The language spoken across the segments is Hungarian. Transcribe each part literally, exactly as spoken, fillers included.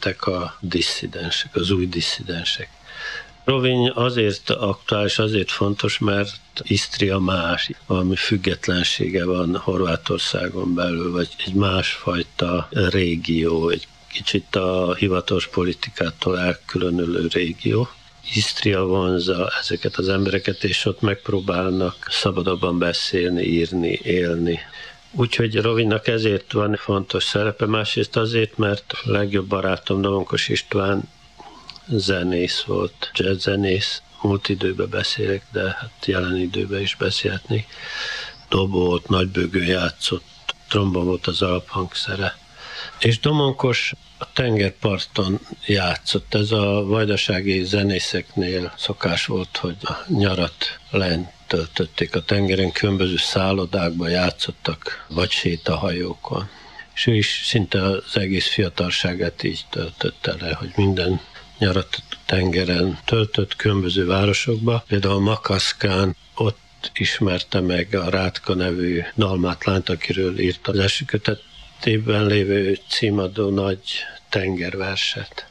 megjelentek a disszidensek, az új disszidensek. Roviny azért aktuális, azért fontos, mert Isztria más, valami függetlensége van Horvátországon belül, vagy egy másfajta régió, egy kicsit a hivatalos politikától elkülönülő régió. Isztria vonzza ezeket az embereket, és ott megpróbálnak szabadabban beszélni, írni, élni. Úgyhogy Rovinynak ezért van fontos szerepe, másrészt azért, mert a legjobb barátom Domonkos István zenész volt, jazzzenész. Múlt időben beszélek, de hát jelen időben is beszélhetnék. Dobolt, nagybőgőn játszott, trombon volt az alaphangszere. És Domonkos a tengerparton játszott. Ez a vajdasági zenészeknél szokás volt, hogy a nyarat lent töltötték a tengeren, különböző szállodákban játszottak, vagy sétahajókon. És ő is szinte az egész fiatalságát így töltötte le, hogy minden nyarat a tengeren töltött különböző városokba. Például Makaszkán ott ismerte meg a Rátka nevű dalmátlányt, akiről írt az első kötetében lévő címadó nagy tengerverset.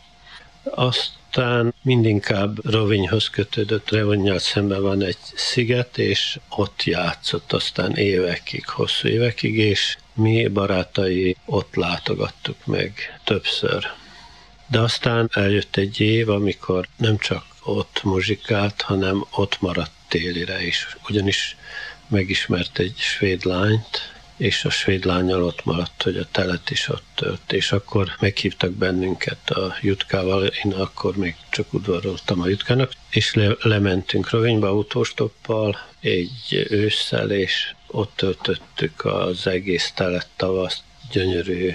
Aztán mindinkább Rovinyhoz kötődött, Rovinnyal szemben van egy sziget, és ott játszott aztán évekig, hosszú évekig, és mi barátai ott látogattuk meg többször. De aztán eljött egy év, amikor nem csak ott muzsikált, hanem ott maradt télire is. Ugyanis megismert egy svéd lányt, és a svéd lánnyal ott maradt, hogy a telet is ott tört. És akkor meghívtak bennünket a Jutkával, én akkor még csak udvaroltam a Jutkának, és le- lementünk Rovinyba autóstoppal egy ősszel, és ott töltöttük az egész telet, tavaszt, gyönyörű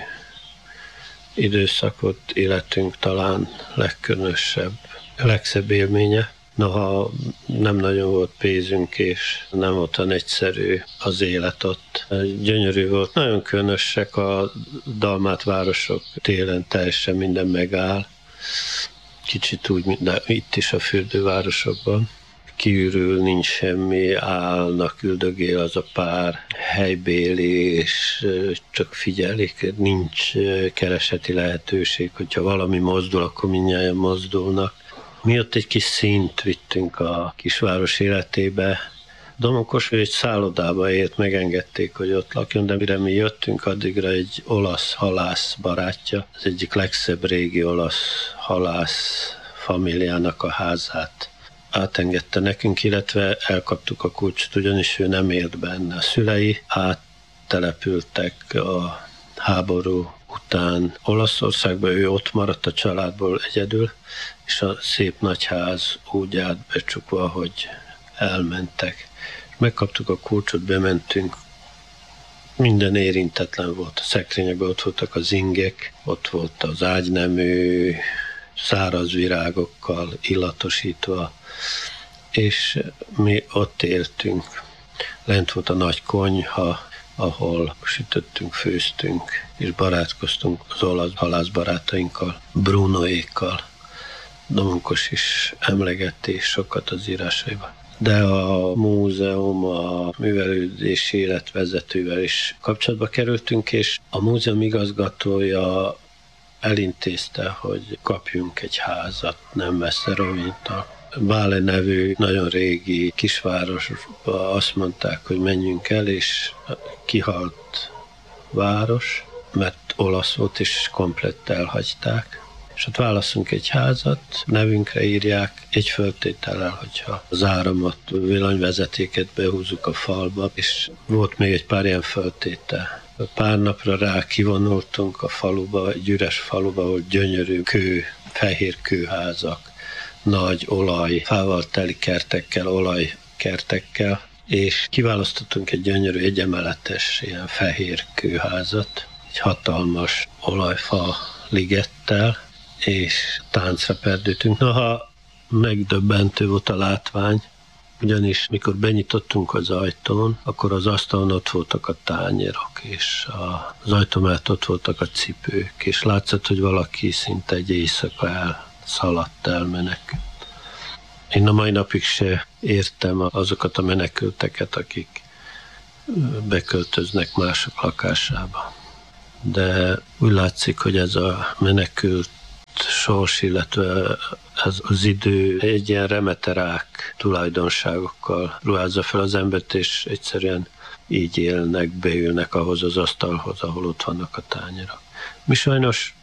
időszakot, életünk talán legkülönösebb, legszebb élménye. Noha nem nagyon volt pénzünk, és nem volt olyan egyszerű az élet ott. Gyönyörű volt, nagyon különösek a dalmát városok, télen teljesen minden megáll. Kicsit úgy, mint de itt is a fürdővárosokban. Kiürül, nincs semmi, állnak, üldögél az a pár helybéli, és csak figyelik, nincs kereseti lehetőség, hogyha valami mozdul, akkor mindnyájan mozdulnak. Mi ott egy kis színt vittünk a kisváros életébe. Domonkos egy szállodába élt, megengedték, hogy ott lakjon, de mire mi jöttünk, addigra egy olasz halász barátja, az egyik legszebb régi olasz halász famíliának a házát átengedte nekünk, illetve elkaptuk a kulcsot, ugyanis ő nem élt benne. A szülei áttelepültek a háború után Olaszországba, ő ott maradt a családból egyedül, és a szép nagyház úgy állt becsukva, hogy elmentek. Megkaptuk a kulcsot, bementünk, minden érintetlen volt. A szekrényekben ott voltak az ingek, ott volt az ágynemű, száraz virágokkal illatosítva, és mi ott éltünk. Lent volt a nagy konyha, ahol sütöttünk, főztünk, és barátkoztunk az olasz halászbarátainkkal, Brunoékkal. Domonkos is emlegeti sokat az írásaiban. De a múzeum, a művelődési életvezetővel is kapcsolatba kerültünk, és a múzeum igazgatója elintézte, hogy kapjunk egy házat nem messze Rovinytól. Bále nevű nagyon régi kisvárosba azt mondták, hogy menjünk el, és kihalt város, mert olasz volt, és komplett elhagyták. És ott válaszunk egy házat, nevünkre írják, egy föltétellel, hogyha az áramot, villanyvezetéket behúzzuk a falba, és volt még egy pár ilyen föltétel. Pár napra rá kivonultunk a faluba, egy üres faluba, ahol gyönyörű kő, fehér kőházak, nagy olaj, fával teli kertekkel, olajkertekkel, és kiválasztottunk egy gyönyörű egyemeletes ilyen fehér kőházat, egy hatalmas olajfa ligettel, és táncra perdültünk. Noha megdöbbentő volt a látvány, ugyanis mikor benyitottunk az ajtón, akkor az asztalon ott voltak a tányérok, és az ajtó mellett ott voltak a cipők, és látszott, hogy valaki szinte egy éjszaka elszaladt, elmenekült. Én a mai napig se értem azokat a menekülteket, akik beköltöznek mások lakásába. De úgy látszik, hogy ez a menekült sors, illetve ez az idő egy ilyen remeterák tulajdonságokkal ruházza fel az embert, és egyszerűen így élnek, beülnek ahhoz az asztalhoz, ahol ott vannak a tányérok. Mi sajnos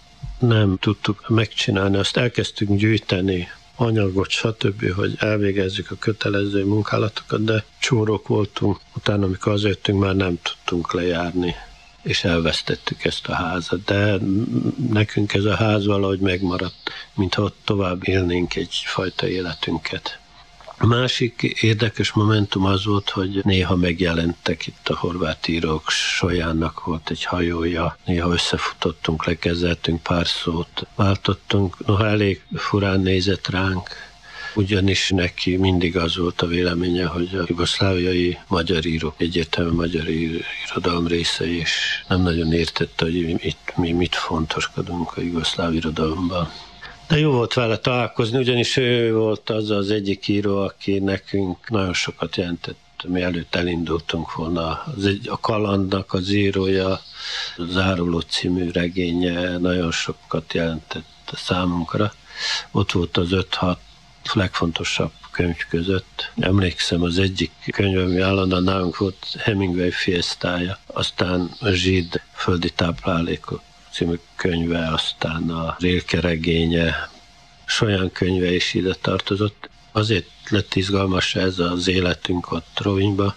nem tudtuk megcsinálni, azt elkezdtünk gyűjteni anyagot, stb., hogy elvégezzük a kötelező munkálatokat, de csórok voltunk, utána, amikor hazajöttünk, már nem tudtunk lejárni, és elvesztettük ezt a házat, de nekünk ez a ház valahogy megmaradt, mintha ott tovább élnénk egyfajta életünket. A másik érdekes momentum az volt, hogy néha megjelentek itt a horvát írók, Solyánnak volt egy hajója, néha összefutottunk, lekezeltünk, pár szót váltottunk, noha elég furán nézett ránk, ugyanis neki mindig az volt a véleménye, hogy a jugoszláviai magyar írók egyértelműen magyar irodalom része, és nem nagyon értette, hogy itt mi mit fontoskodunk a jugoszláv irodalomban. De jó volt vele találkozni, ugyanis ő volt az az egyik író, aki nekünk nagyon sokat jelentett. Mi előtt elindultunk volna. Az egy, a Kalandnak az írója, a Záruló című regénye nagyon sokat jelentett számunkra. Ott volt az öt-hat legfontosabb könyv között. Emlékszem, az egyik könyv, ami állandóan nálunk volt, Hemingway Fiestája, aztán a Zsid földi táplálékok című könyve, aztán a Rilke regénye, Solyán könyve is ide tartozott. Azért lett izgalmas ez az életünk ott Rovinjba,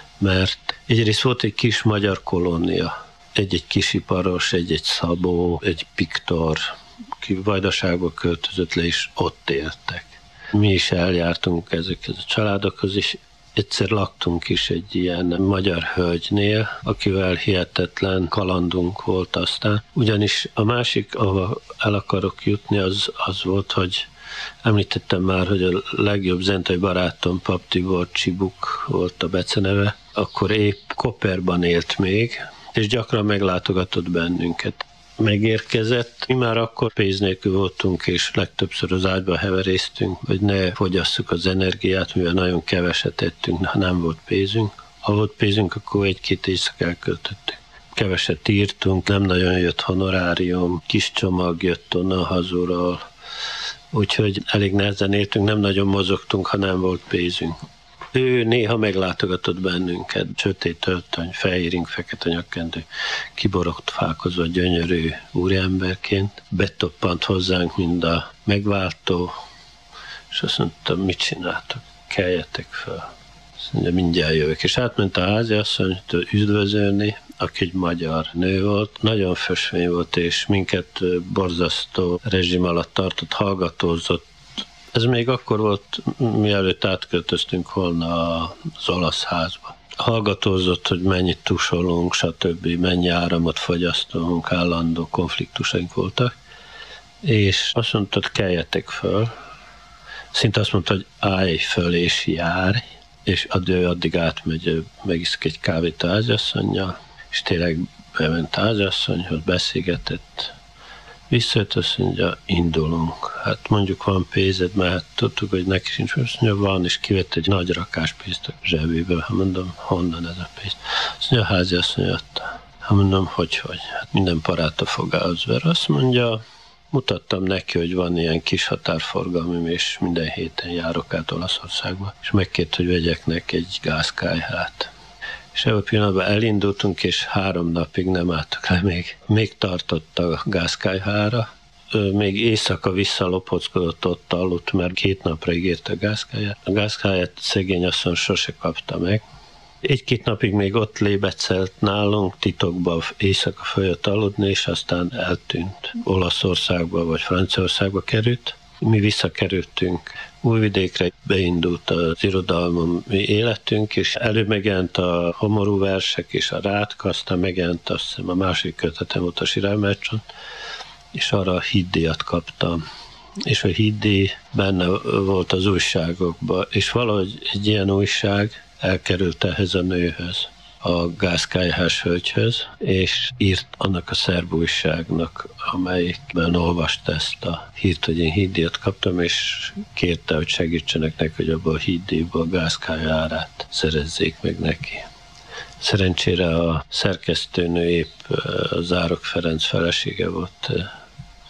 mert egyrészt volt egy kis magyar kolónia, egy-egy kisiparos, egy-egy szabó, egy piktor, ki Vajdaságba költözött le, és ott éltek. Mi is eljártunk ezekhez a családokhoz, és egyszer laktunk is egy ilyen magyar hölgynél, akivel hihetetlen kalandunk volt aztán. Ugyanis a másik, ahol el akarok jutni, az, az volt, hogy említettem már, hogy a legjobb zentai barátom, Pap Tibor Csibuk volt a beceneve, akkor épp Koperban élt még, és gyakran meglátogatott bennünket. Megérkezett. Mi már akkor pénz nélkül voltunk, és legtöbbször az ágyba heveréztünk, hogy ne fogyasszuk az energiát, mivel nagyon keveset ettünk, ha nem volt pénzünk. Ha volt pénzünk, akkor egy-két éjszaka elköltöttük. Keveset írtunk, nem nagyon jött honorárium, kis csomag jött onnan hazúról, úgyhogy elég nehezen éltünk, nem nagyon mozogtunk, ha nem volt pénzünk. Ő néha meglátogatott bennünket, sötét öltöny, fehéring, fekete nyakkendő, kiborott fákozva gyönyörű úriemberként, betoppant hozzánk, mind a megváltó, és azt mondta, mit csináltok, keljetek fel. Azt mondja, mindjárt jövök. És átment a háziasszonytól üdvözölni, aki egy magyar nő volt, nagyon fösvény volt, és minket borzasztó rezsim alatt tartott, hallgatózott. Ez még akkor volt, mielőtt átköltöztünk volna az olasz házba. Hallgatózott, hogy mennyit tusolunk, stb., mennyi áramot fogyasztunk, állandó konfliktusaink voltak, és azt mondta, hogy keljetek föl. Szinte azt mondta, hogy állj föl és járj, és ő addig átmegy, megiszik egy kávét a háziasszonnyal, és tényleg bement a háziasszonyhoz, beszélgetett. Visszajött, azt mondja, indulunk. Hát mondjuk van pénzed, mert hát tudtuk, hogy neki sincs. Azt mondja, van, és kivett egy nagy rakás pénzt a zsebéből. Hát mondom, honnan ez a pénz? Azt mondja, a házi azt mondja, hát mondom, hogy, hogy? Hát minden parát a fogához ver. Azt mondja, mutattam neki, hogy van ilyen kis határforgalmim, és minden héten járok át Olaszországba, és megkért, hogy vegyek neki egy gázkályhát. És ebben a pillanatban elindultunk, és három napig nem álltak le, még, még tartott a gázkályhára. Még éjszaka visszalopockodott, ott aludt, mert két napra ígérte a gázkályát. A gázkályát szegény asszony sose kapta meg. Egy-két napig még ott lébecelt nálunk, titokban éjszaka följött aludni, és aztán eltűnt. Olaszországba vagy Franciaországba került. Mi visszakerültünk Újvidékre, beindult az irodalmi életünk, és előbb megjelent a Homorú versek és a Rátka, aztán megjelent azt hiszem a másik kötetem volt a Sirálmercsont, és arra a híddíjat kaptam. És a híddíj benne volt az újságokban, és valahogy egy ilyen újság elkerült ehhez a nőhöz, a gázkályhás hölgyhöz, és írt annak a szerb újságnak, amelyikben olvasta ezt a hírt, hogy én híddíjat kaptam, és kérte, hogy segítsenek neki, hogy abban a híddíjból a gázkályha árát szerezzék meg neki. Szerencsére a szerkesztőnő épp Zárok Ferenc felesége volt,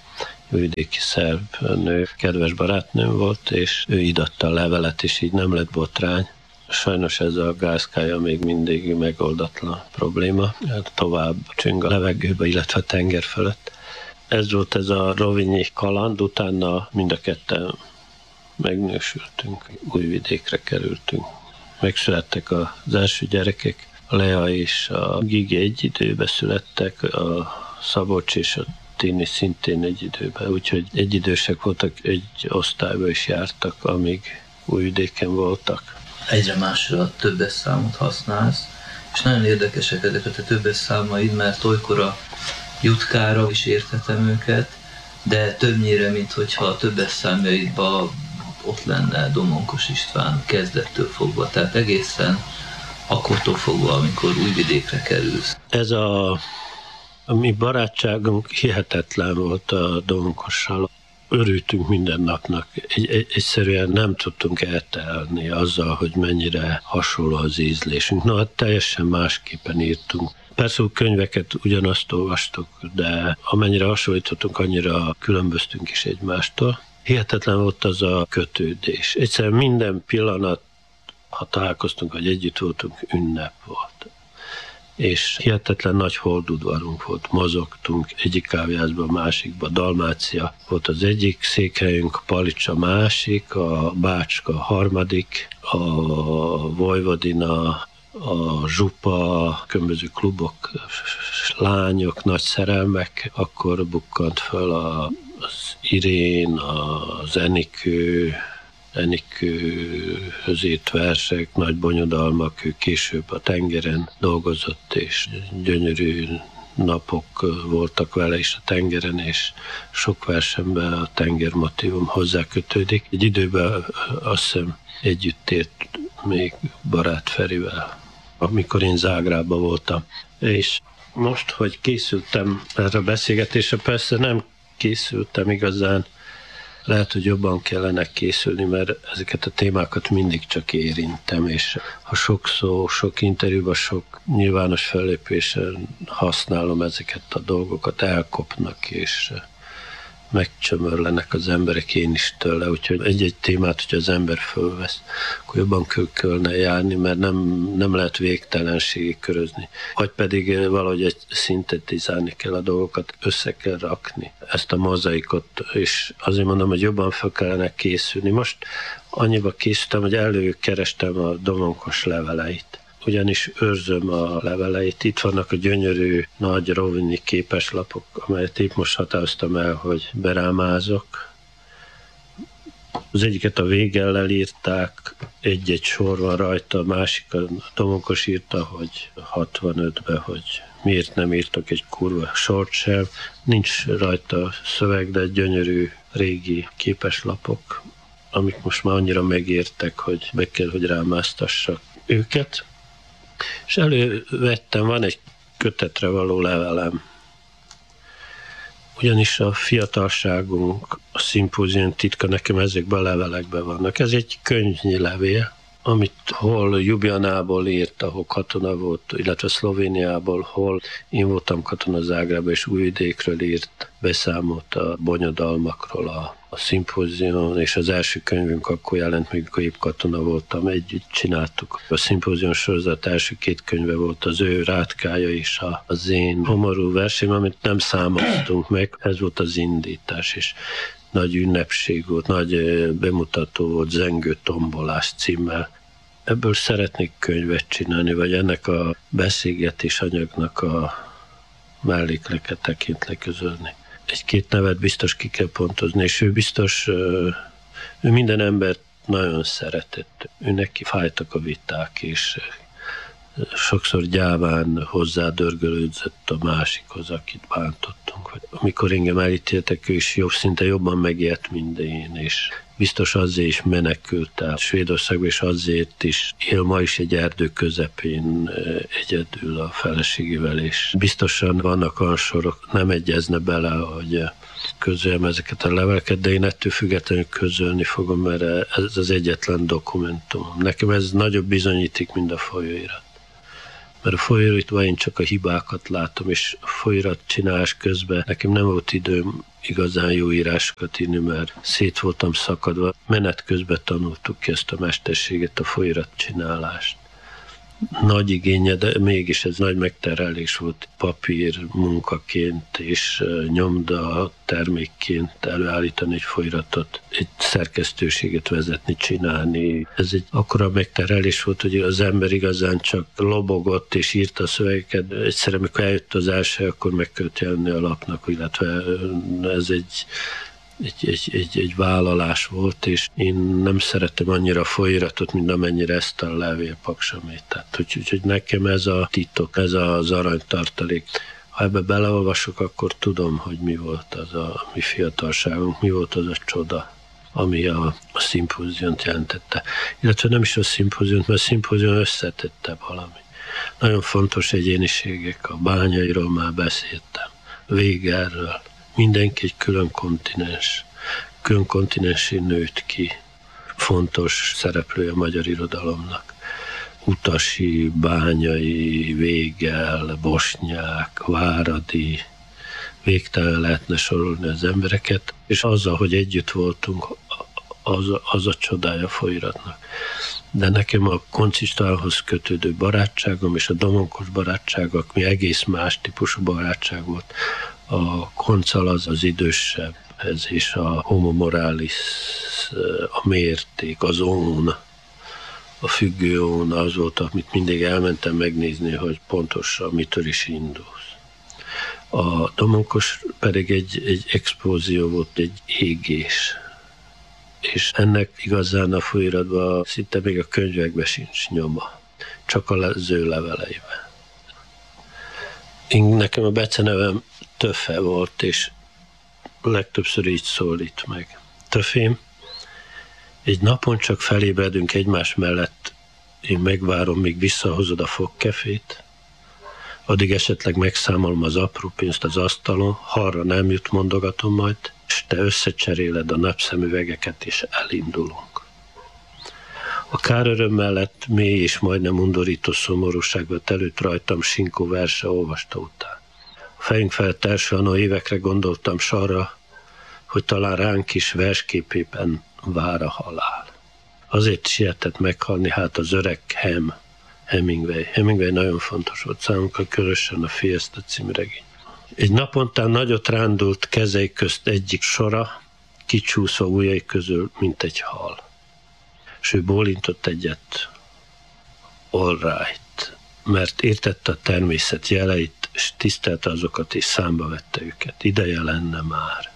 újvidéki szerb nő, kedves barátnőm volt, és ő idatta a levelet, és így nem lett botrány. Sajnos ez a gázkája még mindig megoldatlan probléma. Tovább csüng a levegőbe, illetve a tenger fölött. Ez volt ez a rovinyi kaland, utána mind a ketten megnősültünk, Újvidékre kerültünk. Megszülettek az első gyerekek, a Lea és a Gigi egy időben születtek, a Szabolcs és a Tini szintén egy időben, úgyhogy egyidősek voltak, egy osztályba is jártak, amíg Újvidéken voltak. Egyre másra többes számot használsz, és nagyon érdekesek ezeket a többes számaid, mert olykor a jutkára is érthetem őket, de többnyire, mint hogyha a többes számjaidban ott lenne Domonkos István kezdettől fogva, tehát egészen akkortól fogva, amikor Újvidékre kerülsz. Ez a, a mi barátságunk hihetetlen volt a Domonkossal. Örültünk minden napnak. Egy, egy, egyszerűen nem tudtunk eltelni azzal, hogy mennyire hasonló az ízlésünk. Na, hát teljesen másképpen írtunk. Persze a könyveket ugyanazt olvastuk, de amennyire hasonlítottunk, annyira különböztünk is egymástól. Hihetetlen volt az a kötődés. Egyszerűen minden pillanat, ha találkoztunk, vagy együtt voltunk, ünnep volt. És hihetetlen nagy holdudvarunk volt, mozogtunk egyik kávéházba, a másikba, Dalmácia volt az egyik székhelyünk, Palics a másik, a Bácska a harmadik, a Vojvodina, a Zsupa, különböző klubok, lányok, nagy szerelmek, akkor bukkant föl a, az Irén, az Enikő, Enikőhöz írt versek, nagy bonyodalmak, ő később a tengeren dolgozott, és gyönyörű napok voltak vele is a tengeren, és sok versenben a tengermotívum hozzá kötődik. Egy időben azt hiszem együtt ért még Barát Ferivel, amikor én Zágrában voltam. És most, hogy készültem erre a beszélgetésre, persze nem készültem igazán, lehet, hogy jobban kellene készülni, mert ezeket a témákat mindig csak érintem, és ha sok szó, sok interjúban, sok nyilvános fellépésen használom ezeket a dolgokat, elkopnak, és megcsömörlenek az emberek, én is tőle, úgyhogy egy-egy témát, hogyha az ember fölvesz, akkor jobban kellene járni, mert nem, nem lehet végtelenségig körözni. Vagy pedig valahogy egy szintetizálni kell a dolgokat, össze kell rakni ezt a mozaikot, és azért mondom, hogy jobban fel kellene készülni. Most annyiba készültem, hogy előkerestem a Domonkos leveleit. Ugyanis őrzöm a leveleit. Itt vannak a gyönyörű nagy rovinyi képeslapok, amelyet épp most határoztam el, hogy berámázok. Az egyiket a Végellel írták, egy-egy sor van rajta, a másik a Domonkos írta, hogy hatvanötben, hogy miért nem írtak egy kurva sort sem. Nincs rajta szöveg, de gyönyörű régi képeslapok, amik most már annyira megértek, hogy be kell, hogy rámáztassak őket. És elővettem, van egy kötetre való levelem. Ugyanis a fiatalságunk, a szimpózium titka nekem ezekben a levelekben vannak. Ez egy könyvnyi levél, amit hol Ljubljanából írt, ahol katona volt, illetve Szlovéniából, hol én voltam katona Zágrában, és Újvidékről írt, beszámolt a bonyodalmakról a, a szimpóziumon, és az első könyvünk akkor jelent, mikor épp katona voltam, együtt csináltuk. A szimpózium sorozat első két könyve volt az ő Rátkája és a, az én homorú versém, amit nem számoltunk meg, ez volt az indítás, és nagy ünnepség volt, nagy bemutató volt, Zengő tombolás címmel. Ebből szeretnék könyvet csinálni, vagy ennek a beszélgetés anyagnak a mellékleket tekintve közölni. Egy-két nevet biztos ki kell pontozni, és ő biztos, ő minden embert nagyon szeretett. Ő neki fájtak a viták, és sokszor gyáván hozzádörgölődzött a másikhoz, akit bántottunk. Amikor engem elítéltek, ő is jobb, szinte jobban megijedt, mint én, és biztos azért is menekült el Svédországba, és azért is él ma is egy erdő közepén egyedül a feleségével, és biztosan vannak olyan sorok, nem egyezne bele, hogy közöljem ezeket a leveleket, de én ettől függetlenül közölni fogom, mert ez az egyetlen dokumentum. Nekem ez nagyobb bizonyíték, mint a folyóirat. Mert a folyóiratban én csak a hibákat látom, és a folyóirat csinálás közben nekem nem volt időm igazán jó írásokat írni, mert szét voltam szakadva. Menet közben tanultuk ki ezt a mesterséget, a folyóiratcsinálást. Nagy igénye, de mégis ez nagy megterhelés volt papír munkaként és nyomda termékként előállítani egy folyóiratot, egy szerkesztőséget vezetni, csinálni. Ez egy akkora megterhelés volt, hogy az ember igazán csak lobogott és írta a szövegeket. Egyszer, amikor eljött az első, akkor meg kellett jelenni a lapnak, illetve ez egy Egy, egy, egy, egy vállalás volt, és én nem szeretem annyira a folyóiratot, mint amennyire ezt a levélpaksamét. Tehát, úgyhogy úgy, nekem ez a titok, ez az aranytartalék. Ha ebbe beleolvasok, akkor tudom, hogy mi volt az a mi fiatalságunk, mi volt az a csoda, ami a, a szimpóziont jelentette. Illetve nem is a szimpóziont, mert a szimpózion összetettebb valami. Nagyon fontos egyéniségek, a Bányairól már beszéltem, Végerről. Mindenki egy külön kontinens, külön kontinensé nőtt ki, fontos szereplője a magyar irodalomnak. Utasi, Bányai, Végel, Bosnyák, Váradi, végtelen lehetne sorolni az embereket, és azzal, hogy együtt voltunk, az, az a csodája a folyóiratnak. De nekem a Koncz Istvánhoz kötődő barátságom és a Domonkos barátság, ami egész más típusú barátság volt. A Konczal az az idősebb, ez és a homo moralis, a mérték, az ón, a függő ón, az volt, amit mindig elmentem megnézni, hogy pontosan mitől is indulsz. A Domonkos pedig egy, egy explózió volt, egy égés. És ennek igazán a folyóiratban szinte még a könyvekben sincs nyoma, csak a ző leveleiben. Én, nekem a becenevem Töfe volt, és legtöbbször így szólít meg. Töfém, egy napon csak felébredünk egymás mellett, én megvárom, míg visszahozod a fogkefét, addig esetleg megszámolom az apró pénzt az asztalon, ha arra nem jut, mondogatom majd, és te összecseréled a napszemüvegeket, és elindulunk. A káröröm mellett mély és majdnem undorító szomorúságba telült rajtam Sinkó verse olvasta után. A fejünk felett első anno évekre gondoltam sarra, hogy talán ránk is versképében vár a halál. Azért sietett meghalni hát az öreg Hem, Hemingway. Hemingway nagyon fontos volt számunkra, különösen a Fiesta című regény. Egy napontán nagyot rándult kezei közt egyik sora, kicsúszva ujjai közül, mint egy hal. És ő bólintott egyet, all right, mert értette a természet jeleit, és tisztelte azokat, és számba vette őket. Ideje lenne már.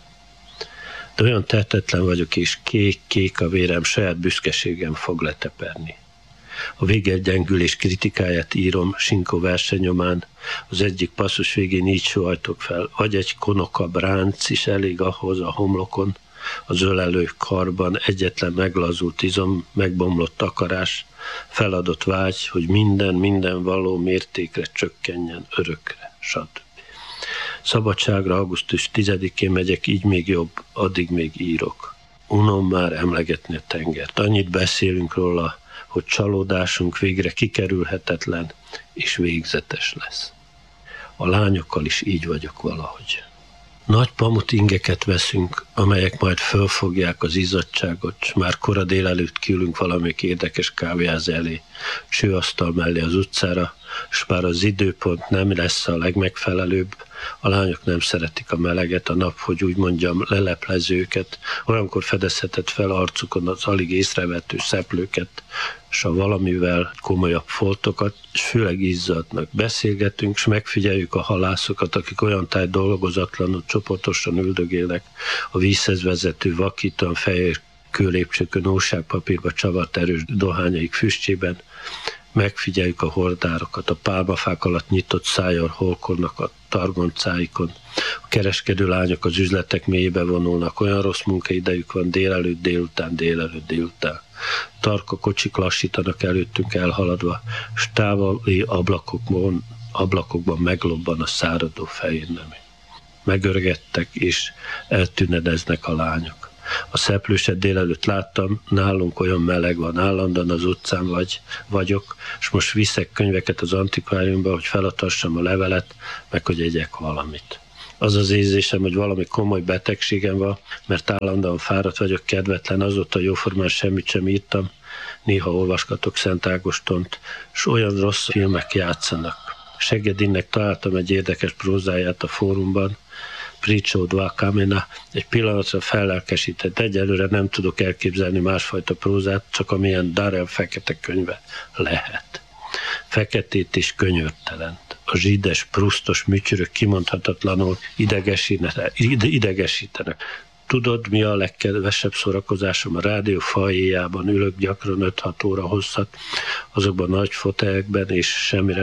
De olyan tehetetlen vagyok, és kék-kék a vérem, saját büszkeségem fog leteperni. A Végel gyengülés kritikáját írom Sinkó versenyomán, az egyik passzus végén így sóhajtok fel, vagy egy konokabb ránc is elég ahhoz a homlokon, az ölelő karban egyetlen meglazult izom, megbomlott akarás, feladott vágy, hogy minden, minden való mértékre csökkenjen örökre, stb. Szabadságra augusztus tizedikén megyek, így még jobb, addig még írok. Unom már emlegetni a tengert. Annyit beszélünk róla, hogy csalódásunk végre kikerülhetetlen és végzetes lesz. A lányokkal is így vagyok valahogy. Nagy pamut ingeket veszünk, amelyek majd fölfogják az izzadságot, s már kora délelőtt kiülünk valamelyik érdekes kávéház elé, csőasztal mellé az utcára, s bár az időpont nem lesz a legmegfelelőbb, a lányok nem szeretik a meleget, a nap, hogy úgy mondjam, leleplező őket, olyankor fedezhetett fel arcukon az alig észrevehető szeplőket, s a valamivel komolyabb foltokat, és főleg izzadnak. Beszélgetünk, s megfigyeljük a halászokat, akik olyan táj dolgozatlanul csoportosan üldögélnek a vízhez vezető vakítóan fehér kőlépcsőkön újságpapírba csavart erős dohányaik füstjében, megfigyeljük a hordárokat, a pálmafák alatt nyitott szájjal holkodnak a targoncáikon. A kereskedő lányok az üzletek mélyébe vonulnak, olyan rossz munkaidejük van délelőtt, délután, délelőtt, délután. Tarka kocsik lassítanak előttünk elhaladva, s távoli ablakokban, ablakokban meglobban a száradó fejérnemű. Megörgettek és eltűnedeznek a lányok. A szeplőset délelőtt láttam, nálunk olyan meleg van, állandóan az utcán vagy, vagyok, és most viszek könyveket az antikváriumba, hogy feladassam a levelet, meg hogy egyek valamit. Az az érzésem, hogy valami komoly betegségem van, mert állandóan fáradt vagyok, kedvetlen, azóta jóformán semmit sem írtam. Néha olvaskatok Szent Ágostont, és olyan rossz filmek játszanak. Segedinnek találtam egy érdekes prózáját a fórumban, Priča o dva kamena, egy pillanatra fellelkesített. Egyelőre nem tudok elképzelni másfajta prózát, csak amilyen Darrell fekete könyve lehet. Feketét és könyörtelent. A zsides, prusztos műtyörök kimondhatatlanul idegesítenek. idegesítenek. Tudod, mi a legkedvesebb szórakozásom? A rádió fajéjában ülök gyakran öt-hat óra hosszat, azokban nagy fotelekben, és semmire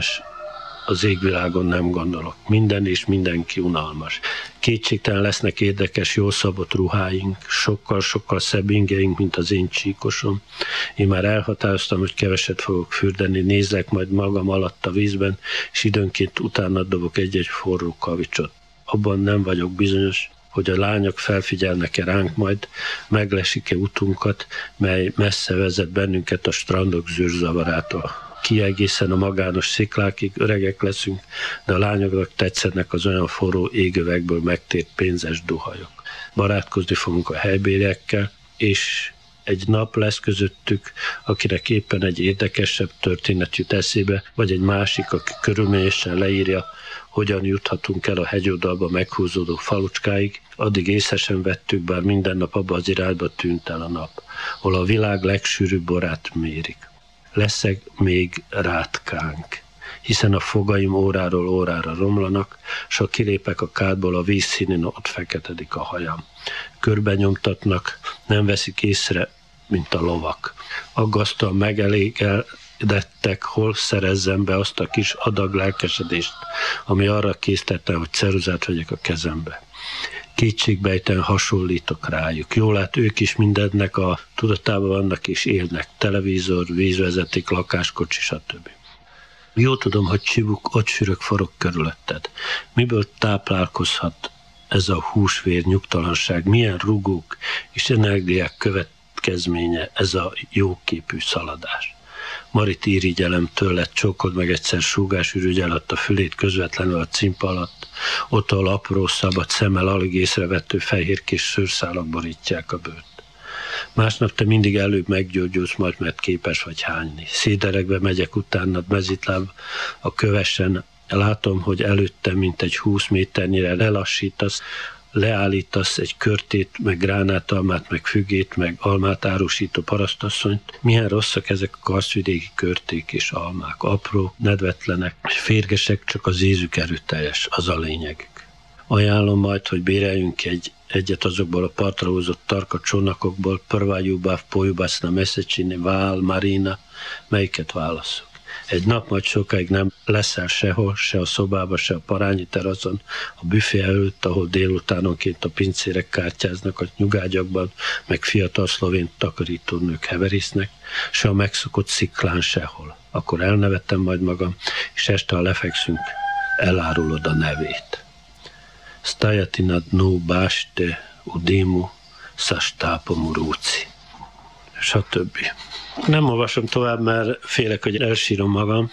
az égvilágon nem gondolok. Minden és mindenki unalmas. Kétségtelen lesznek érdekes, jól szabott ruháink, sokkal-sokkal szebb ingeink, mint az én csíkosom. Én már elhatároztam, hogy keveset fogok fürdeni, nézek majd magam alatt a vízben, és időnként utána dobok egy-egy forró kavicsot. Abban nem vagyok bizonyos, hogy a lányok felfigyelnek-e ránk majd, meglesik-e utunkat, mely messze vezet bennünket a strandok zűrzavarától. Ki egészen a magános sziklákig, öregek leszünk, de a lányoknak tetszenek az olyan forró égövekből megtért pénzes duhajok. Barátkozni fogunk a helybériekkel, és egy nap lesz közöttük, akinek éppen egy érdekesebb történet jut eszébe, vagy egy másik, aki körülményesen leírja, hogyan juthatunk el a hegyoldalba meghúzódó falucskáig, addig észre sem vettük, bár minden nap abba az irányba tűnt el a nap, hol a világ legsűrűbb borát mérik. Leszek még rátkánk, hiszen a fogaim óráról órára romlanak, s ha kilépek a kádból, a vízszínén ott feketedik a hajam. Körbenyomtatnak, nem veszik észre, mint a lovak. Aggasztóan megelégedettek, hol szerezzem be azt a kis adag lelkesedést, ami arra késztette, hogy ceruzát vegyek a kezembe. Kétségbejten hasonlítok rájuk. Jól lát, ők is mindennek a tudatában vannak és élnek. Televízor, vízvezeték, lakáskocsi, stb. Jó tudom, hogy csibuk, ott sürök forog körülötted. Miből táplálkozhat ez a húsvér nyugtalanság? Milyen rugók és energiák következménye ez a jóképű szaladás? Marit irigyelem tőled, csókod meg egyszer súgásürügy alatt a fülét közvetlenül a cimpa alatt, ott ahol apró, szabad szemmel alig észrevettő fehérkés szőrszálak borítják a bőrt. Másnap te mindig előbb meggyógyulsz, majd mert képes vagy hányni. Széderekbe megyek utánad mezitláb a kövesen, látom, hogy előttem mint egy húsz méternyire lelassítasz, leállítasz egy körtét, meg gránátalmát, meg fügét, meg almát árusító parasztasszonyt. Milyen rosszak ezek a karszvidéki körték és almák. Apró, nedvetlenek, és férgesek, csak az ízük erőteljes, az a lényegük. Ajánlom majd, hogy béreljünk egy, egyet azokból a partra húzott tarka csónakokból, Prva ljubav, poljubac na Mesečini, Vál, Marina, melyiket válaszok. Egy nap majd sokáig nem leszel sehol, se a szobába, se a parányi teraszon, a büfé előtt, ahol délutánonként a pincérek kártyáznak a nyugágyakban, meg fiatal szlovén takarítónők heverisznek, se a megszokott sziklán sehol. Akkor elnevettem majd magam, és este, ha lefekszünk, elárulod a nevét. Stajati na dnu bašte u dimu sa štapom u ruci. Stb. Nem olvasom tovább, mert félek, hogy elsírom magam.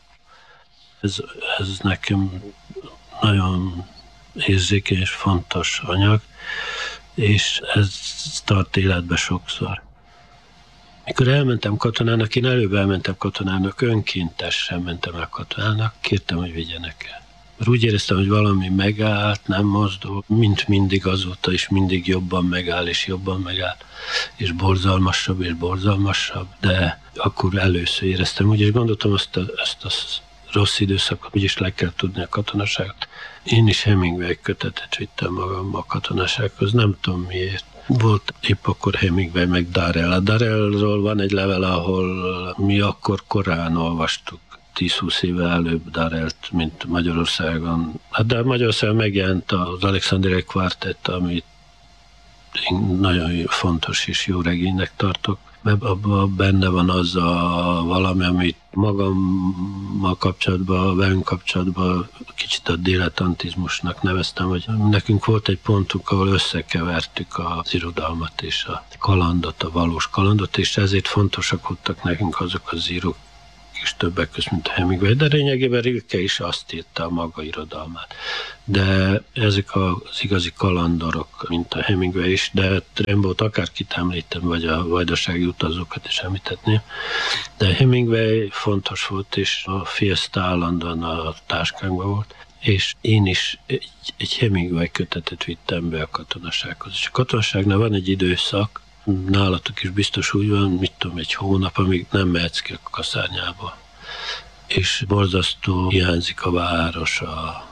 Ez, ez nekem nagyon érzékeny és fontos anyag, és ez tart életbe sokszor. Mikor elmentem katonának, én előbb elmentem katonának, önkéntesen mentem el katonának, kértem, hogy vigyenek el. Mert úgy éreztem, hogy valami megállt, nem mozdul, mint mindig azóta is mindig jobban megáll, és jobban megáll, és borzalmasabb, és borzalmasabb, de akkor először éreztem úgy, és gondoltam, azt a, ezt a rossz időszakot úgyis le kell tudni a katonaságot. Én is Hemingway kötetet vittem magam a katonasághoz, nem tudom miért. Volt épp akkor Hemingway meg Darrell. A Darrellról van egy level, ahol mi akkor korán olvastuk, tíz-húsz éve előbb Darrellt, mint Magyarországon. Hát de Magyarországon megjelent az Alexandria Quartett, amit én nagyon fontos és jó regénynek tartok. Abban benne van az a valami, amit magammal kapcsolatban, velünk kapcsolatban kicsit a dilettantizmusnak neveztem, hogy nekünk volt egy pontunk, ahol összekevertük az irodalmat és a kalandot, a valós kalandot, és ezért fontosak voltak nekünk azok az írók, is többek között, mint a Hemingway, de lényegében Rilke is azt írta a maga irodalmát. De ezek az igazi kalandorok, mint a Hemingway is, de Rimbaud akárkit említem, vagy a vajdasági utazókat is említetném, de Hemingway fontos volt, és a Fiesta állandóan a táskánkban volt, és én is egy, egy Hemingway kötetet vittem be a katonasághoz. És a katonaságnál van egy időszak, nálatok is biztos úgy van, mit tudom, egy hónap, amíg nem mehetsz ki a kaszárnyába. És borzasztó hiányzik a város, a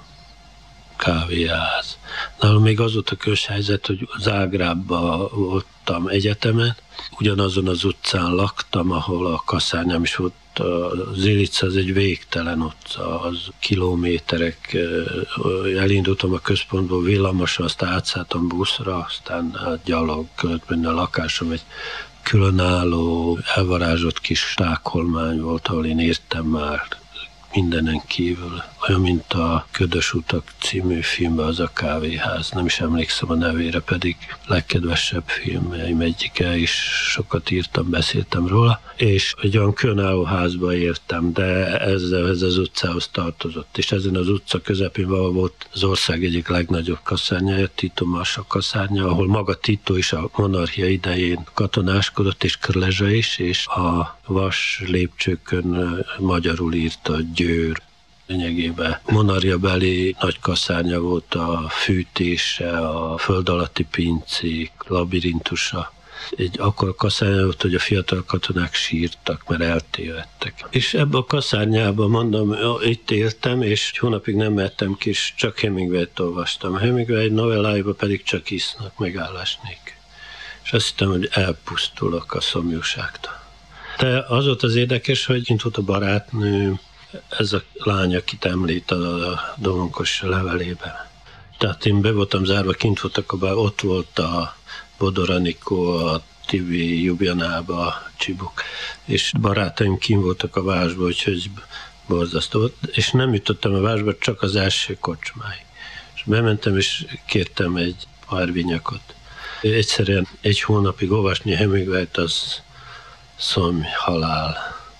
kávéház. Nálam még az volt a közös helyzet, hogy Zágrábban voltam egyetemen, ugyanazon az utcán laktam, ahol a kaszárnyám is volt. Az Ilica az egy végtelen utca, az kilométerek, elindultam a központból villamosra, aztán átszálltam buszra, aztán gyalog költ benne a lakásom, egy különálló, elvarázsolt kis stákolmány volt, ahol én értem már mindenen kívül. Olyan, mint a Ködös utak című filmben az a kávéház. Nem is emlékszem a nevére, pedig legkedvesebb filmjeim egyike is, sokat írtam, beszéltem róla. És egy olyan különálló házba értem, de ez, ez az utcához tartozott. És ezen az utca közepén valahol volt az ország egyik legnagyobb kaszárnyája, Tito Massa kaszárnya, ahol maga Tito is a monarchia idején katonáskodott, és Krlezsa is, és a vas lépcsőkön magyarul írta Győr. Lényegében monarchiabeli nagy kaszárnya volt, a fűtése, a föld alatti pincék, labirintusa. Egy akkor kaszárnya volt, hogy a fiatal katonák sírtak, mert eltévedtek. És ebbe a kaszárnyába, mondom, itt éltem, és egy hónapig nem mehettem ki, és csak Hemingway-t olvastam. Hemingway novelláiba pedig csak isznak, megállásnék. És azt hittem, hogy elpusztulok a szomjúságtól. De az volt az érdekes, hogy kint volt a barátnő, ez a lány, akit említ a Domonkos levelében. Tehát én be voltam zárva, kint voltak, ott volt a Bodor Anikó, a Tibi Jubjanába, a Csibuk, és barátaim kint voltak a városban, úgyhogy borzasztó volt, és nem jutottam a városba, csak az első kocsmáig. És bementem, és kértem egy pár vinyakot. Egyszerűen egy hónapig olvasni Hemingwayt, az szomj, halál.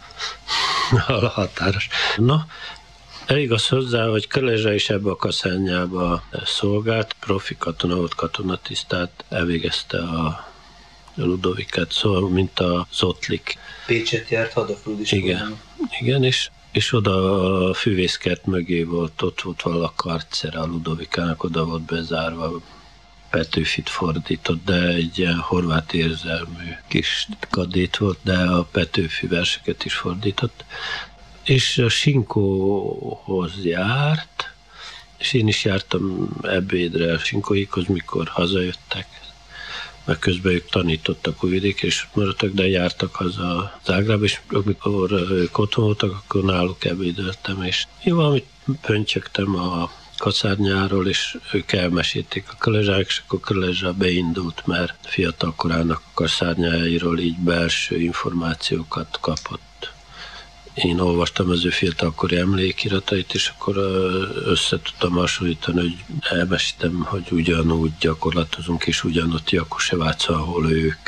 Határos. Na, igaz hozzá, hogy Krlezsa is ebbe a kaszárnyába szolgált, profi katona volt, katonatisztát, elvégezte a Ludovikát, szóval, mint a Zotlik. Pécset járt hadafrúdiskolában. Igen, igen, és, és oda a fűvészkert mögé volt, ott volt vala karcere a Ludovikának, oda volt bezárva, Petőfit fordított, de egy ilyen horvát érzelmű kis kadét volt, de a Petőfi verseket is fordított. És a Sinkóhoz járt, és én is jártam ebédre a Sinkóikhoz, mikor hazajöttek, mert közben ők tanítottak Újvidéken, és maradtak, de jártak haza Zágrába, és amikor ők otthon voltak, akkor náluk ebédeltem, és én valamit pöntyögtem a kaszárnyáról, és ők elmesélték a Krlezsák, és akkor Krlezsa beindult, mert fiatal korának a kaszárnyáiról így belső információkat kapott. Én olvastam az ő fiatalkori emlékiratait, és akkor össze tudtam hasonlítani, hogy elmesítem, hogy ugyanúgy gyakorlatozunk, és ugyanott Jakuseváca, ahol ők.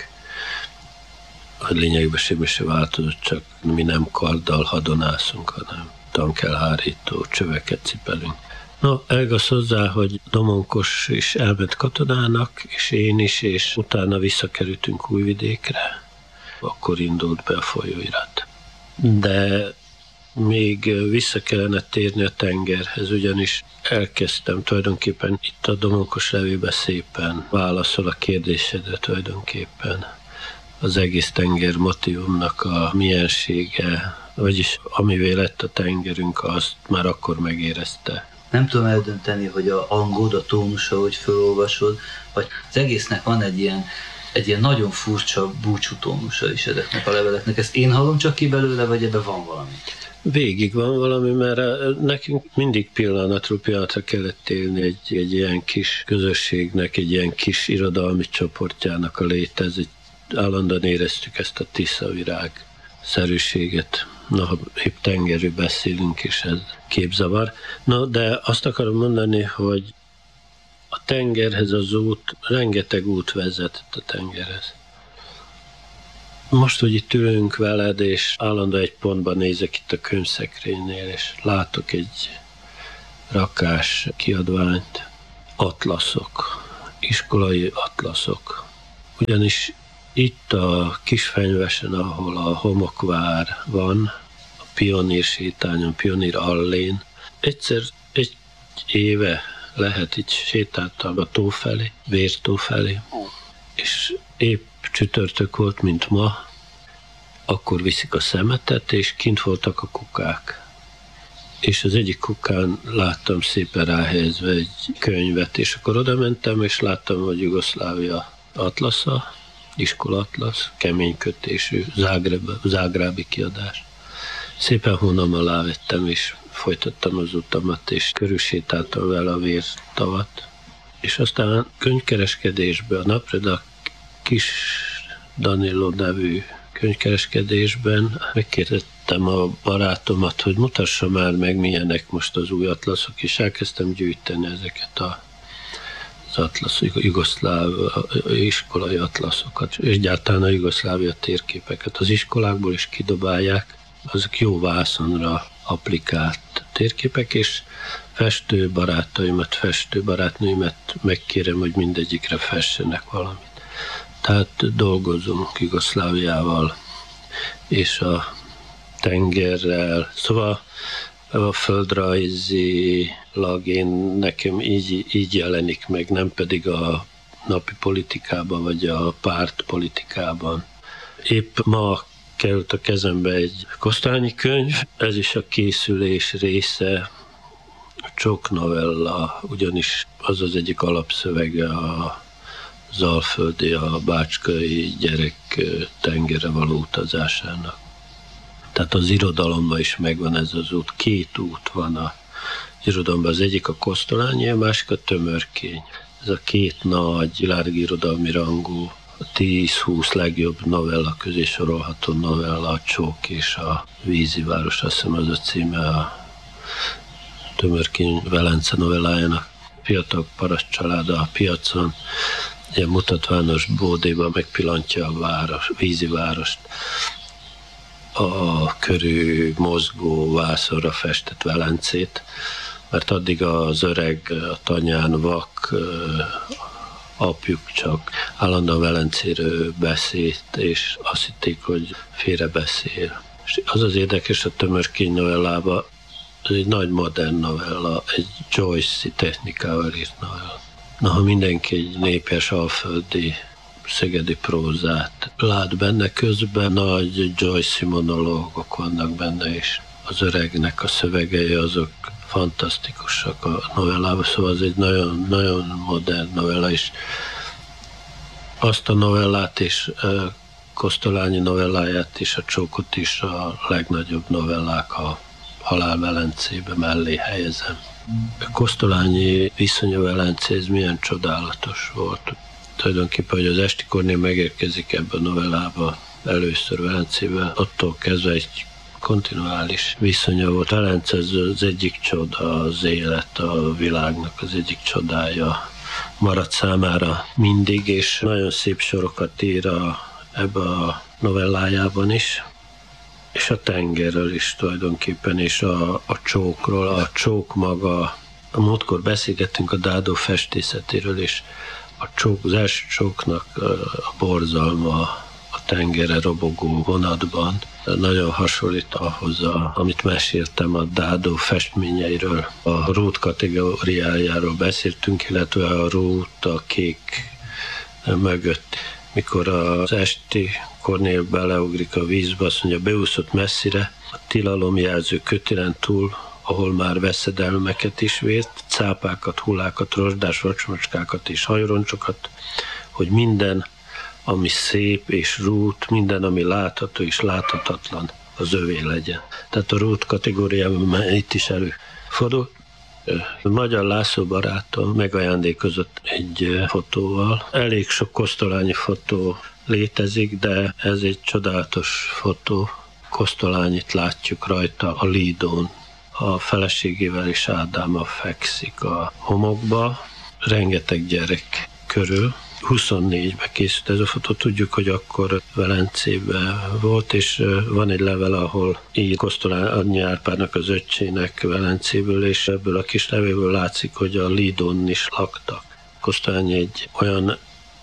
A lényegben semmi se változott, csak mi nem karddal hadonászunk, hanem tankelhárító csöveket cipelünk. No, elgasz hozzá, hogy Domonkos is elment katonának, és én is, és utána visszakerültünk Újvidékre. Akkor indult be a folyóirat. De még vissza kellene térni a tengerhez, ugyanis elkezdtem tulajdonképpen itt a Domonkos levélben szépen válaszol a kérdésedre tulajdonképpen. Az egész tenger motívumnak a miensége, vagyis amivé lett a tengerünk, azt már akkor megérezte. Nem tudom eldönteni, hogy a hangod, a tónusa, hogy felolvasod, vagy az egésznek van egy ilyen, egy ilyen nagyon furcsa búcsú tónusa is ezeknek a leveleknek. Ezt én hallom csak ki belőle, vagy ebben van valami? Végig van valami, mert nekünk mindig pillanatról pillanatra kellett élni egy, egy ilyen kis közösségnek, egy ilyen kis irodalmi csoportjának a létezét. Állandóan éreztük ezt a tiszavirág szerűséget. Na, ha épp tengerről beszélünk, és ez képzavar. No, de azt akarom mondani, hogy a tengerhez az út, rengeteg út vezetett a tengerhez. Most, hogy itt ülünk veled, és állandóan egy pontban nézek itt a könyvszekrénynél, és látok egy rakás kiadványt, atlaszok, iskolai atlaszok. Ugyanis itt a Kisfenyvesen, ahol a homokvár van, a Pionír sétányon, Pionír allén, egyszer egy éve lehet itt sétáltam a tó felé, Vértó felé, és épp csütörtök volt, mint ma, akkor viszik a szemetet, és kint voltak a kukák. És az egyik kukán láttam szépen ráhelyezve egy könyvet, és akkor oda mentem, és láttam, hogy Jugoszlávia atlasza, iskolatlasz, kemény kötésű, Zágráb, zágrábi kiadás. Szépen hónam alá vettem, és folytattam az utamat, és körülsétáltam vele a Vértavat. És aztán könyvkereskedésben, a Napreda Kis Danilo nevű könyvkereskedésben megkérdeztem a barátomat, hogy mutassa már meg, milyenek most az új atlaszok, és elkezdtem gyűjteni ezeket a, az atlasz, jugoszláv iskolai atlaszokat, és egyáltalán a Jugoszlávia térképeket. Az iskolákból is kidobálják, azok jó vászonra applikált térképek, és festő barátaimat, festő barátnőimet megkérem, hogy mindegyikre fessenek valamit. Tehát dolgozunk Jugoszláviával és a tengerrel. Szóval a földrajzilag én nekem így, így jelenik meg, nem pedig a napi politikában vagy a pártpolitikában. Épp ma került a kezembe egy Kosztolányi könyv, ez is a készülés része, a Csók novella, ugyanis az az egyik alapszövege a az alföldi, a bácskai gyerek tengerre való utazásának. Tehát az irodalomban is megvan ez az út. Két út van az irodalomban. Az egyik a Kosztolányi, a másik a Tömörkény. Ez a két nagy világirodalmi rangú, a tíz-húsz legjobb novella közé sorolható novella, a Csók és a Víziváros, azt hiszem az a címe a Tömörkény Velence novellájának. Fiatal paraszt család a piacon, ilyen mutatvános bódéban megpillantja a város, vízivárost, a körül mozgó vászonra festett Velencét, mert addig az öreg, a tanyán vak apjuk csak állandóan Velencéről beszélt, és azt hitték, hogy félrebeszél. És az az érdekes a Tömörkény novellában, ez egy nagy modern novella, egy Joyce-i technikával írt novella. Na, ha mindenki egy népes alföldi szegedi prózát lát benne, közben nagy Joyce-i monológok vannak benne, és az öregnek a szövegei azok fantasztikusak a novellában, szóval ez egy nagyon, nagyon modern novella, és azt a novellát és Kosztolányi novelláját és a Csókot is a legnagyobb novellák a Halál Velencébe mellé helyezem. A Kosztolányi viszonya Velencéhez milyen csodálatos volt. Tulajdonképpen, hogy az Esti Kornél megérkezik ebbe a novellába először Velencébe, attól kezdve egy kontinuális viszonya volt. Velence az egyik csoda, az élet, a világnak az egyik csodája maradt számára mindig, és nagyon szép sorokat ír a, ebbe a novellájában is. És a tengerről is tulajdonképpen, és a, a csókról. A csók maga, a múltkor beszélgettünk a Dádó festészetéről, és a csók, az első csóknak a borzalma a tengerre robogó vonatban nagyon hasonlít ahhoz, a, amit meséltem a Dádó festményeiről. A rút kategóriájáról beszéltünk, illetve a rút a kék mögött. Mikor az Esti Kornél beleugrik a vízbe, azt mondja, beúszott messzire, a tilalomjelző kötélen túl, ahol már veszedelmeket is vért, cápákat, hullákat, rozsdás vacsmacskákat és hajroncsokat, hogy minden, ami szép és rút, minden, ami látható és láthatatlan, az övé legyen. Tehát a rút kategóriában már itt is előfordul. Magyar László barátom megajándékozott egy fotóval. Elég sok kosztolányi fotó létezik, de ez egy csodálatos fotó. Kosztolányit látjuk rajta a Lidón. A feleségével és Ádámmal fekszik a homokba. Rengeteg gyerek körül. huszonnégyben készült ez a fotó, tudjuk, hogy akkor Velencében volt, és van egy level, ahol így Kosztolányi Árpádnak az öccsének Velencéből, és ebből a kis levélből látszik, hogy a Lidon is laktak. Kosztolányi egy olyan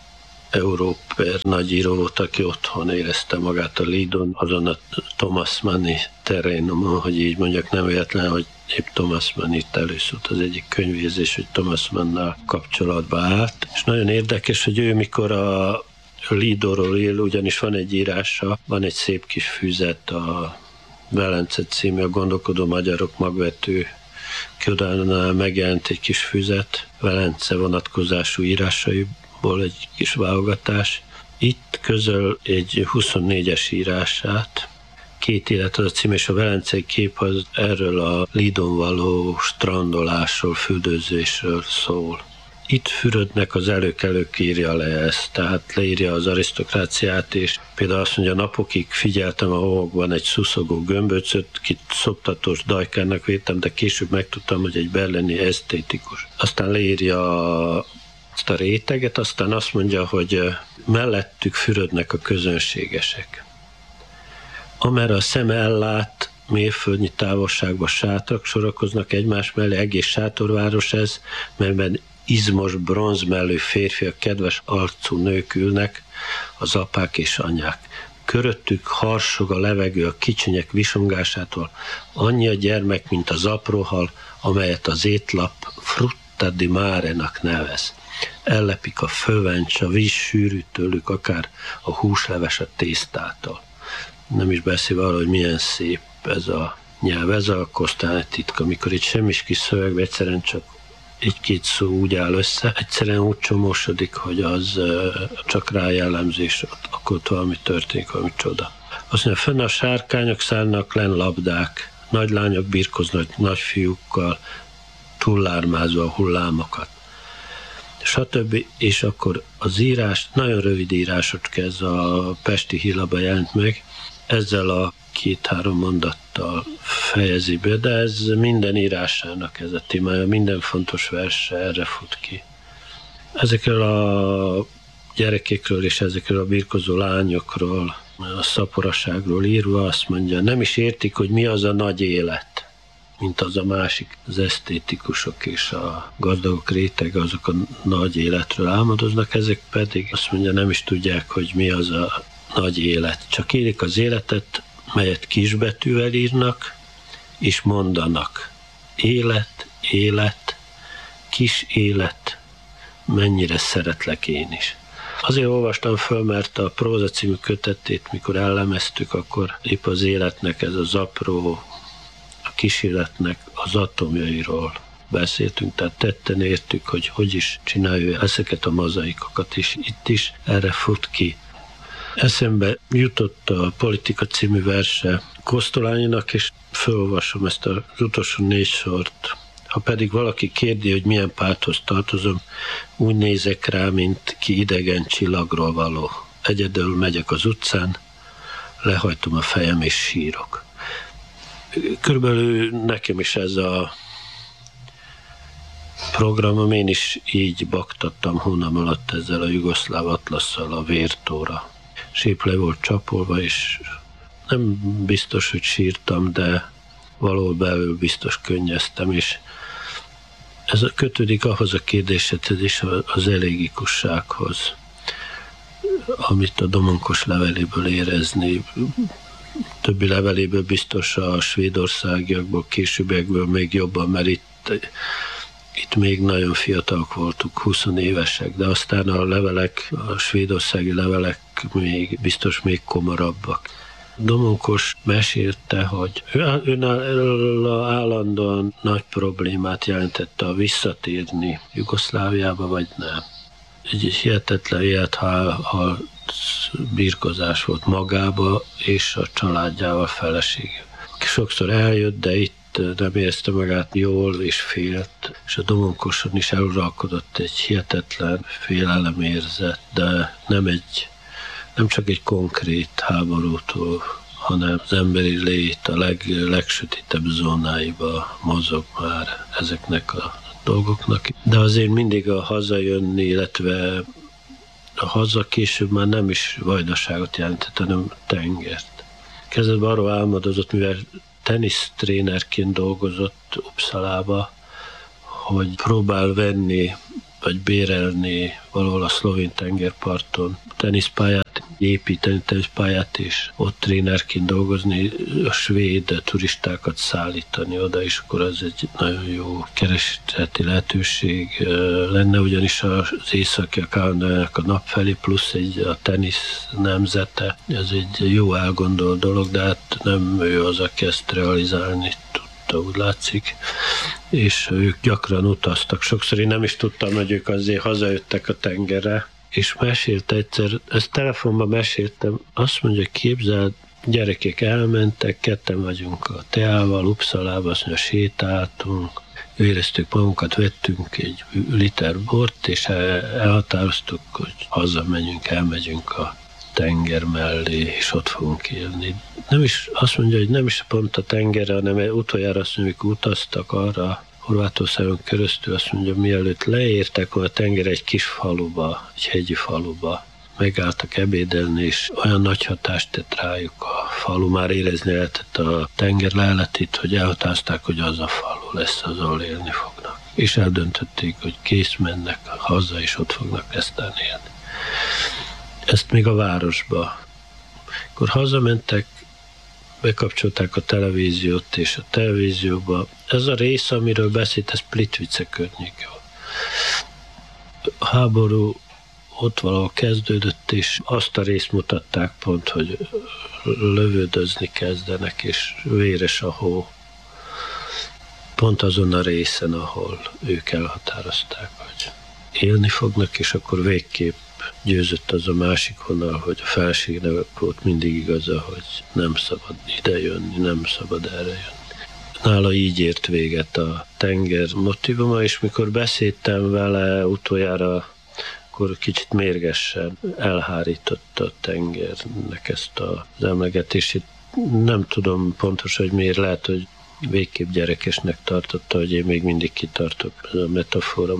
európai nagyíró volt, aki otthon érezte magát a Lidon, azon a Thomas Manni terrénomon, hogy így mondjak, nem véletlen, hogy épp Thomas Mann itt előszólt az egyik könyvérzés, hogy Thomas Mannnal kapcsolatba állt. És nagyon érdekes, hogy ő mikor a Lidóról él, ugyanis van egy írása, van egy szép kis füzet, a Velence című, a Gondolkodó magyarok magvető kiadónál megjelent egy kis füzet, Velence vonatkozású írásaiból egy kis válogatás. Itt közöl egy huszonnégyes írását, Két élet az a cím, és a velencei kép az erről a Lidon való strandolásról, fürdőzésről szól. Itt fürödnek az előkelők, írja le ezt, tehát leírja az arisztokráciát, és például azt mondja, napokig figyeltem a homokban egy szuszogó gömböcöt, kit szoptatós dajkának védtem, de később megtudtam, hogy egy berlini esztétikus. Aztán leírja azt a réteget, aztán azt mondja, hogy mellettük fürödnek a közönségesek. Amerre a szem ellát, mérföldnyi távolságban sátrak sorakoznak egymás mellé, egész sátorváros ez, melyben izmos, bronzmellő férfiak, kedves arcú nők ülnek, az apák és anyák. Köröttük harsog a levegő a kicsinyek visongásától, annyi a gyermek, mint az apróhal, amelyet az étlap frutta di mare-nak nevez. Ellepik a fövencs, a víz sűrű tőlük, akár a húsleves a tésztától. Nem is beszélve arra, hogy milyen szép ez a nyelv, ez a Kosztolányi titka, amikor itt semmis kis szövegben egyszerűen csak egy-két szó úgy áll össze, egyszerűen úgy csomósodik, hogy az csak rá jellemzés, akkor ott valami történik, valami csoda. Azt mondja, fönn a sárkányok szállnak, len labdák, nagy lányok birkoznak nagy fiúkkal, túllármázva a hullámokat, stb. És akkor az írás, nagyon rövid írásocska, ez a Pesti Hílaba jelent meg, ezzel a két-három mondattal fejezi be, de ez minden írásának ez a témája, minden fontos verse erre fut ki. Ezekről a gyerekekről és ezekről a birkozó lányokról, a szaporaságról írva azt mondja, nem is értik, hogy mi az a nagy élet, mint az a másik, az esztétikusok és a gazdagok rétege, azok a nagy életről álmodoznak, ezek pedig azt mondja, nem is tudják, hogy mi az a nagy élet. Csak élik az életet, melyet kisbetűvel írnak, és mondanak. Élet, élet, kis élet, mennyire szeretlek én is. Azért olvastam föl, mert a Próza című kötetét, mikor ellemeztük, akkor épp az életnek ez az apró, a kis életnek az atomjairól beszéltünk, tehát tetten értük, hogy hogy is csinálja ezeket a mozaikokat, és itt is erre fut ki. Eszembe jutott a Politika című verse Kosztolányinak, és felolvasom ezt az utolsó négy sort. Ha pedig valaki kérdi, hogy milyen párthoz tartozom, úgy nézek rá, mint ki idegen csillagról való. Egyedül megyek az utcán, lehajtom a fejem és sírok. Körülbelül nekem is ez a programom, én is így baktattam hónap alatt ezzel a jugoszláv atlasszal a vértóra. Sép le volt csapolva, és nem biztos, hogy sírtam, de valahol belül biztos könnyeztem, és ez kötődik ahhoz a kérdésedhez is, az elégikussághoz, amit a Domonkos leveléből érezni. Többi leveléből biztos a svédországiakból, későbbiekből még jobban, mert itt, itt még nagyon fiatalok voltunk, húsz évesek, de aztán a levelek, a svédországi levelek még biztos még komorabbak. Domonkos mesélte, hogy ő állandóan nagy problémát jelentette a visszatérni Jugoszláviába, vagy nem. Egy hihetetlen élethal birkozás volt magába és a családjával, felesége. Aki sokszor eljött, de itt nem érezte magát jól és félt, és a Domonkoson is eluralkodott egy hihetetlen félelemérzet, de nem egy nem csak egy konkrét háborútól, hanem az emberi lét a leg, legsötétebb zónáiba mozog már ezeknek a dolgoknak. De azért mindig a hazajönni, illetve a haza később már nem is Vajdaságot jelentett, hanem tengert. Kezdetben arról álmodozott, mivel tenisztrénerként dolgozott Uppsalába, hogy próbál venni vagy bérelni valahol a szlovén tengerparton teniszpályát, építeni teniszpályát, és ott trénerként dolgozni, a svéd turistákat szállítani oda, és akkor az egy nagyon jó kereseti lehetőség lenne, ugyanis az északi a Kanadának a nap felé, plusz egy a tenisz nemzete, ez egy jó elgondolt dolog, de hát nem ő az, aki ezt realizálni tudta, úgy látszik, és ők gyakran utaztak. Sokszor én nem is tudtam, hogy ők azért hazajöttek a tengerre, és mesélte egyszer, ezt telefonban meséltem, azt mondja, képzeld, gyerekek elmentek, ketten vagyunk a Teával, Uppsalába, azt mondja, sétáltunk, éreztük magunkat, vettünk egy liter bort, és elhatároztuk, hogy hazamegyünk, elmegyünk a tenger mellé, és ott fogunk élni. Nem is, azt mondja, hogy nem is pont a tengerre, hanem utoljára azt mondja, amikor utaztak arra, Horvátországon keresztül, azt mondja, mielőtt leértek a tenger egy kis faluba, egy hegyi faluba, megálltak ebédelni, és olyan nagy hatást tett rájuk a falu, már érezni lehetett a tenger leletét, hogy elhatározták, hogy az a falu lesz, az, ahol élni fognak. És eldöntötték, hogy kész, mennek haza, és ott fognak eztán élni. Ezt még a városba. Akkor hazamentek, bekapcsolták a televíziót, és a televízióba. Ez a rész, amiről beszélt, ez Plitvice környéke. A háború ott valahol kezdődött, és azt a részt mutatták pont, hogy lövöldözni kezdenek, és véres a hó. Pont azon a részen, ahol ők elhatározták, hogy élni fognak, és akkor végképp győzött az a másik vonal, hogy a felségnek volt mindig igaza, hogy nem szabad ide jönni, nem szabad erre jönni. Nála így ért véget a tenger motivuma, és mikor beszéltem vele utoljára, akkor kicsit mérgesen elhárította a tengernek ezt az emlegetését. Nem tudom pontosan, hogy miért, lehet, hogy végképp gyerekesnek tartotta, hogy én még mindig kitartok. Ez a metafora